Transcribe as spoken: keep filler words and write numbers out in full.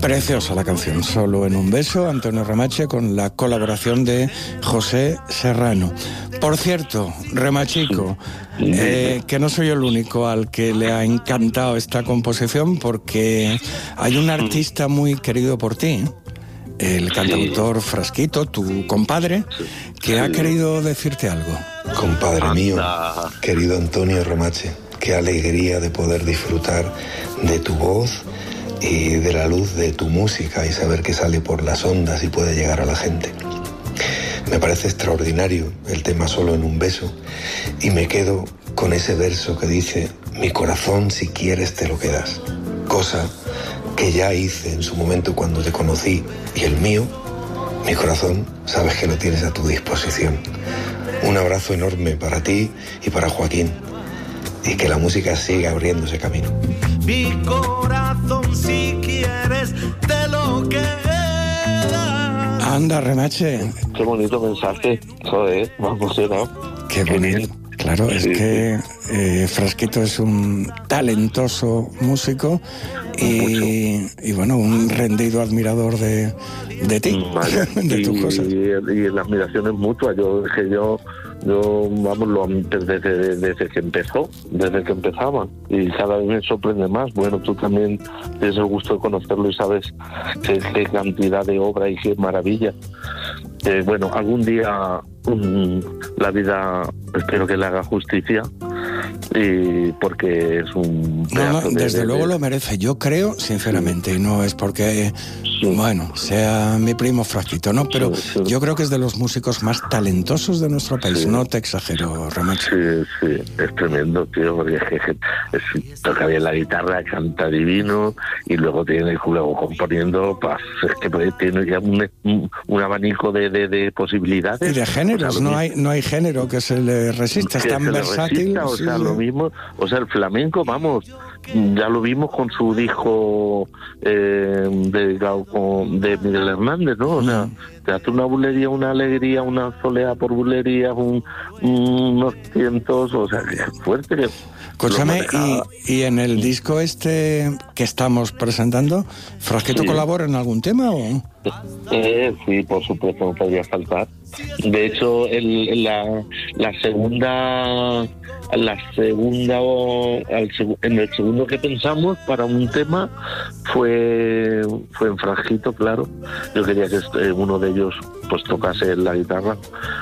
Preciosa la canción, Solo en un beso, Antonio Remache, con la colaboración de José Serrano. Por cierto, Remachico, eh, que no soy el único al que le ha encantado esta composición, porque hay un artista muy querido por ti, el cantautor Frasquito, tu compadre, que ha querido decirte algo. Compadre mío, querido Antonio Remache, qué alegría de poder disfrutar de tu voz y de la luz de tu música y saber que sale por las ondas y puede llegar a la gente. Me parece extraordinario el tema Solo en un beso y me quedo con ese verso que dice: mi corazón si quieres te lo quedas, cosa que ya hice en su momento cuando te conocí, y el mío, mi corazón, sabes que lo tienes a tu disposición. Un abrazo enorme para ti y para Joaquín, y que la música siga abriéndose camino. Mi corazón si quieres te lo quedas. Anda, Remache. Qué bonito mensaje, joder, me ha emocionado. Qué bonito. Claro, es que eh, Frasquito es un talentoso músico y, y bueno, un rendido admirador de, de ti, vale. de tus y, cosas. Y, y la admiración es mutua. Yo que yo, yo vamos, lo, desde, desde, desde que empezó, desde que empezaba, y cada vez me sorprende más. Bueno, tú también tienes el gusto de conocerlo y sabes qué, qué cantidad de obra y qué maravilla. Eh, bueno, algún día um, la vida espero que le haga justicia, y porque es un no, no, de, desde de, luego de... lo merece, yo creo sinceramente, y no es porque sí. bueno, sea mi primo Frasquito, no, pero sí, sí. yo creo que es de los músicos más talentosos de nuestro país, sí. no te exagero, Remache. Sí, sí, es tremendo, tío, porque es, es, toca bien la guitarra, canta divino, y luego tiene, luego componiendo, pues, es que tiene ya un, un, un abanico de, de, de posibilidades. Y de géneros, o sea, no hay no hay género que se le resista, es tan versátil. Resista, o sí, sea, sí. lo mismo, o sea, el flamenco, vamos, ya lo vimos con su disco eh, de, de Miguel Hernández, ¿no? O sea, mm. te hace una bulería, una alegría, una soleá por bulería, un, unos cientos, o sea, que es fuerte. Que Escúchame, y, y en el disco este que estamos presentando, ¿Frasquito sí. colabora en algún tema o...? Eh, sí, por supuesto, no podría faltar. De hecho, el, la, la segunda, la segunda al, en el segundo que pensamos para un tema fue fue en Frasquito, claro. Yo quería que uno de ellos pues tocase la guitarra,